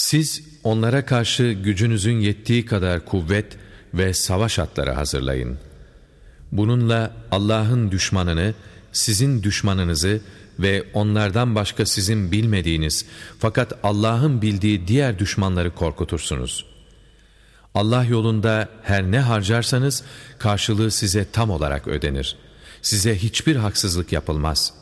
Siz onlara karşı gücünüzün yettiği kadar kuvvet ve savaş atları hazırlayın. Bununla Allah'ın düşmanını, sizin düşmanınızı ve onlardan başka sizin bilmediğiniz fakat Allah'ın bildiği diğer düşmanları korkutursunuz. Allah yolunda her ne harcarsanız karşılığı size tam olarak ödenir. Size hiçbir haksızlık yapılmaz.